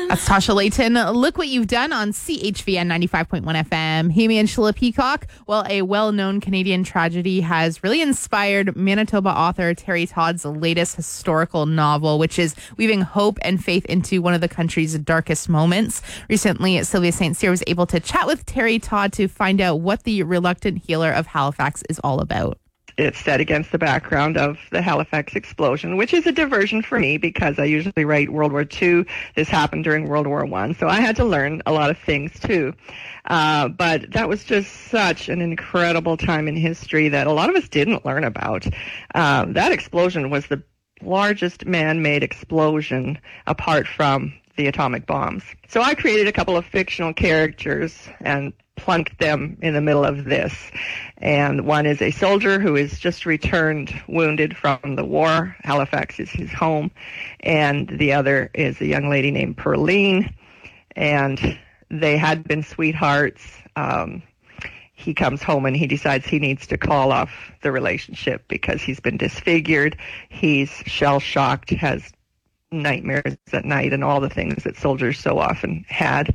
That's Tasha Layton. Look what you've done on CHVN 95.1 FM. Hey, me and Sheila Peacock. Well, a well-known Canadian tragedy has really inspired Manitoba author Terry Todd's latest historical novel, which is weaving hope and faith into one of the country's darkest moments. Recently, Sylvia St. Cyr was able to chat with Terry Todd to find out what the reluctant healer of Halifax is all about. It's set against the background of the Halifax explosion, which is a diversion for me because I usually write World War II. This happened during World War I, so I had to learn a lot of things too. But that was just such an incredible time in history that a lot of us didn't learn about. That explosion was the largest man-made explosion apart from the atomic bombs. So I created a couple of fictional characters and plunked them in the middle of this. And one is a soldier who is just returned wounded from the war. Halifax is his home. And the other is a young lady named Perline. And they had been sweethearts. He comes home and he decides he needs to call off the relationship because he's been disfigured. He's shell-shocked, has nightmares at night and all the things that soldiers so often had.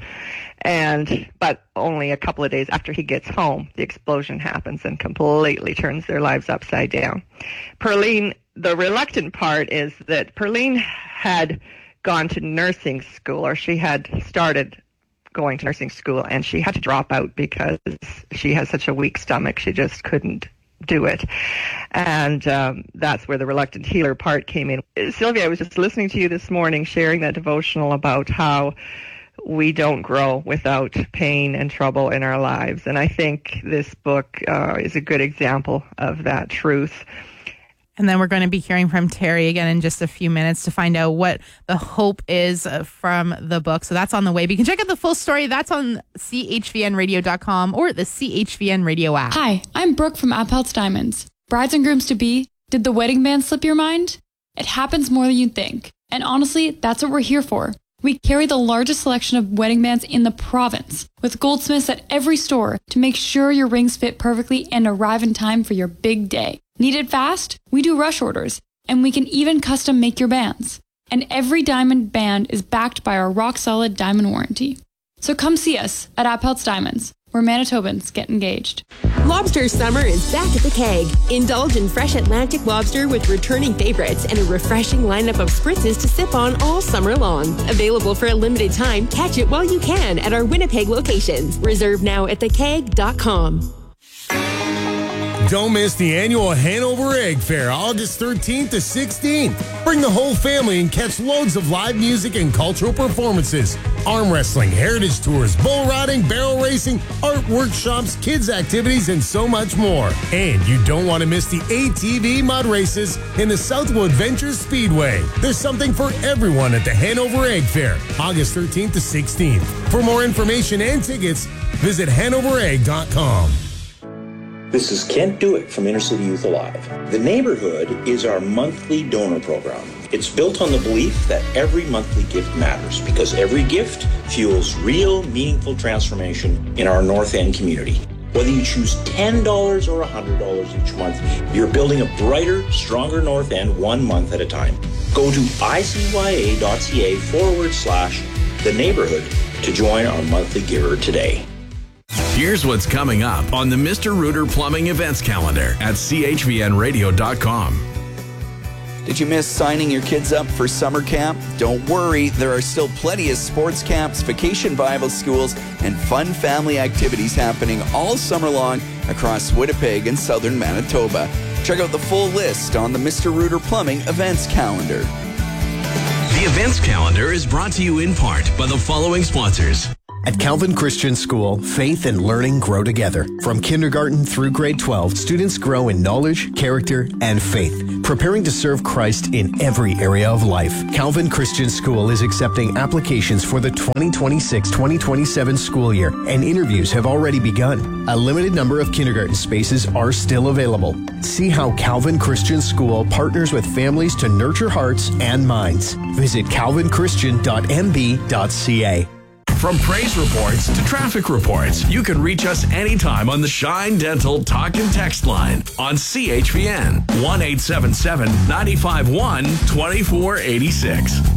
But only a couple of days after he gets home, the explosion happens and completely turns their lives upside down. Perline, the reluctant part is that Perline had gone to nursing school, or she had started going to nursing school, and she had to drop out because she has such a weak stomach. She just couldn't do it. And that's where the reluctant healer part came in. Sylvia, I was just listening to you this morning sharing that devotional about how we don't grow without pain and trouble in our lives. And I think this book is a good example of that truth. And then we're going to be hearing from Terry again in just a few minutes to find out what the hope is from the book. So that's on the way. But you can check out the full story. That's on chvnradio.com or the CHVN Radio app. Hi, I'm Brooke from Appelt's Diamonds. Brides and grooms to be, did the wedding band slip your mind? It happens more than you'd think. And honestly, that's what we're here for. We carry the largest selection of wedding bands in the province, with goldsmiths at every store to make sure your rings fit perfectly and arrive in time for your big day. Need it fast? We do rush orders, and we can even custom make your bands. And every diamond band is backed by our rock-solid diamond warranty. So come see us at Appelt's Diamonds, where Manitobans get engaged. Lobster summer is back at the Keg. Indulge in fresh Atlantic lobster with returning favorites and a refreshing lineup of spritzes to sip on all summer long. Available for a limited time, catch it while you can at our Winnipeg locations. Reserve now at thekeg.com. Don't miss the annual Hanover Egg Fair, August 13th to 16th. Bring the whole family and catch loads of live music and cultural performances. Arm wrestling, heritage tours, bull riding, barrel racing, art workshops, kids activities, and so much more. And you don't want to miss the ATV mud races in the Southwood Ventures Speedway. There's something for everyone at the Hanover Egg Fair, August 13th to 16th. For more information and tickets, visit hanoveregg.com. This is Kent Dewitt from Inner City Youth Alive. The Neighborhood is our monthly donor program. It's built on the belief that every monthly gift matters because every gift fuels real, meaningful transformation in our North End community. Whether you choose $10 or $100 each month, you're building a brighter, stronger North End 1 month at a time. Go to icya.ca/The Neighborhood to join our monthly giver today. Here's what's coming up on the Mr. Rooter Plumbing events calendar at chvnradio.com. Did you miss signing your kids up for summer camp? Don't worry, there are still plenty of sports camps, vacation Bible schools, and fun family activities happening all summer long across Winnipeg and southern Manitoba. Check out the full list on the Mr. Rooter Plumbing events calendar. The events calendar is brought to you in part by the following sponsors. At Calvin Christian School, faith and learning grow together. From kindergarten through grade 12, students grow in knowledge, character, and faith, preparing to serve Christ in every area of life. Calvin Christian School is accepting applications for the 2026-2027 school year, and interviews have already begun. A limited number of kindergarten spaces are still available. See how Calvin Christian School partners with families to nurture hearts and minds. Visit calvinchrstian.mb.ca. From praise reports to traffic reports, you can reach us anytime on the Shine Dental Talk and Text line on CHVN 1-877-951-2486.